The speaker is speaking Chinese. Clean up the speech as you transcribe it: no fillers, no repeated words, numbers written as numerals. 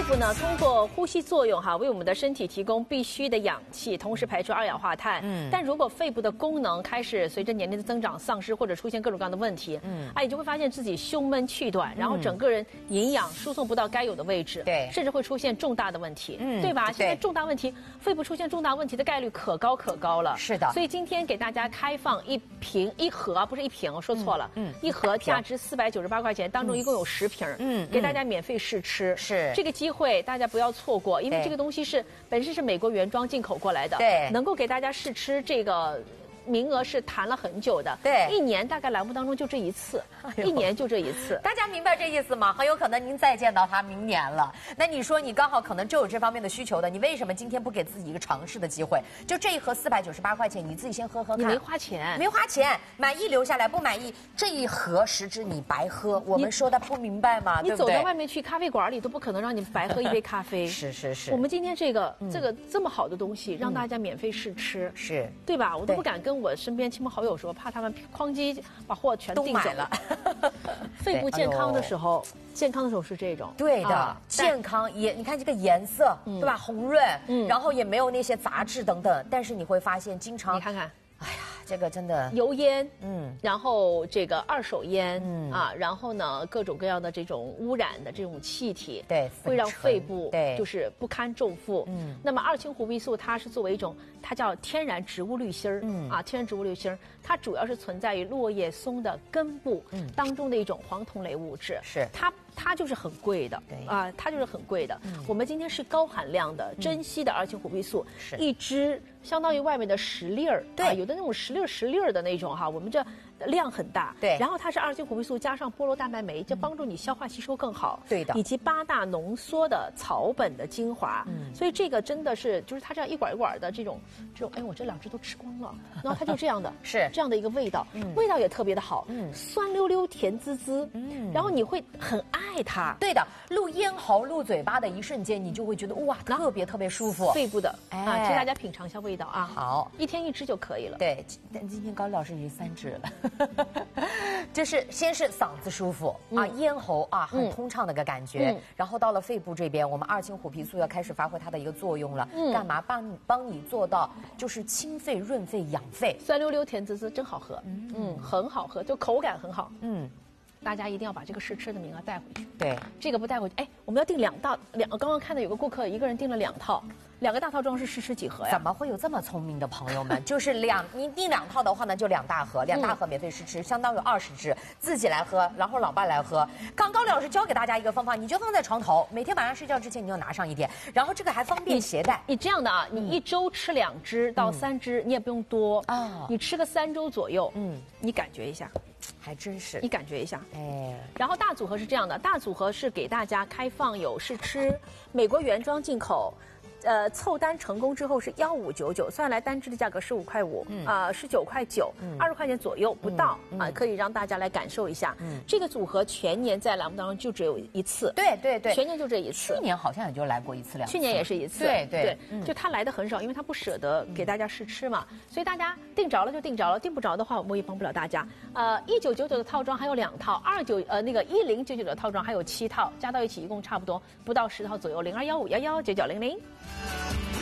部呢，通过呼吸作用为我们的身体提供必需的氧气，同时排出二氧化碳。但如果肺部的功能开始随着年龄的增长丧失，或者出现各种各样的问题，你就会发现自己胸闷气短，然后整个人营养输送不到该有的位置， 对， 甚至会出现重大的问题，对吧？现在重大问题，肺部出现重大问题的概率可高可高了。 是的。 所以今天给大家开放一盒，不是一瓶，我说错了，一盒价值498块钱，当中一共有10瓶，给大家免费试吃。 是这个机会大家不要错过，因为这个东西本身是美国原装进口过来的， 对， 能够给大家试吃这个。名额是谈了很久的， 对， 一年大概栏目当中就这一次，一年就这一次。 大家明白这意思吗？很有可能您再见到他明年了。那你说你刚好可能就有这方面的需求的，你为什么今天不给自己一个尝试的机会？就这一盒498块钱，你自己先喝喝看。 你没花钱， 没花钱，满意留下来，不满意这一盒10支你白喝。我们说的不明白吗？ 你走到外面去咖啡馆里都不可能让你白喝一杯咖啡。 是。 我们今天这个这么好的东西，让大家免费试吃， 是对吧？我都不敢跟我身边亲朋好友说，怕他们哐叽把货全订走了。肺部健康的时候，健康的时候是这种。 对的，健康也你看这个颜色，对吧？红润，然后也没有那些杂质等等。但是你会发现，经常你看看， 哎呀，这个真的油烟，然后这个二手烟，然后呢各种各样的这种污染的这种气体， 对， 会让肺部对就是不堪重负。那么二氢胡皮素它是作为一种，它叫天然植物滤芯儿，天然植物滤芯儿，它主要是存在于落叶松的根部当中的一种黄酮类物质， 是它就是很贵的，它就是很贵的。我们今天是高含量的珍稀的二氢胡皮素，一支相当于外面的10粒儿， 对， 有的那种10粒儿的那种我们这量很大， 对。 然后它是二氢胡皮素加上菠萝蛋白酶，就帮助你消化吸收更好， 对的。 以及8大浓缩的草本的精华，所以这个真的是就是它这样一管一管的这种，哎，我这2支都吃光了，然后它就这样的， 是这样的一个味道，味道也特别的好，酸溜溜甜滋滋，然后你会很爱它。 对的，入咽喉、入嘴巴的一瞬间，你就会觉得哇，特别舒服。 肺部的请大家品尝一下味道啊。 好 ，1天1支就可以了。 对，但今天高丽老师已经3支了。这是先是嗓子舒服咽喉很通畅的个感觉，然后到了肺部这边，我们二氢胡皮素要开始发挥它的一个作用了。干嘛？帮你做到就是清肺、润肺、养肺， 酸溜溜、甜滋滋，真好喝。很好喝，就口感很好。大家一定要把这个试吃的名额带回去。 对， 这个不带回去，哎，我们要订2刚刚看到有个顾客一个人订了2套，2个大套装是试吃几盒呀？ 怎么会有这么聪明的朋友们？就是你订2套的话呢，就2大盒，2大盒免费试吃，相当于20支，自己来喝，然后老伴来喝。刚高丽老师教给大家一个方法，你就放在床头，每天晚上睡觉之前你就拿上一点，然后这个还方便携带。 你这样的你1周吃2支到3支，你也不用多你吃个3周左右，你感觉一下。 还真是， 你感觉一下， 哎。 然后大组合是这样的，大组合是给大家开放有试吃，美国原装进口。凑单成功之后是1599，算下来单支的价格15块5，19块9，20块钱左右不到可以让大家来感受一下。这个组合全年在栏目当中就只有1次， 对， 全年就这1次。 去年好像也就来过1次2次， 去年也是1次，对，就他来的很少，因为他不舍得给大家试吃嘛，所以大家订着了就订着了，订不着的话我也帮不了大家。1999的套装还有2套，1099的套装还有7套，加到一起一共差不多不到10套左右，0215119900。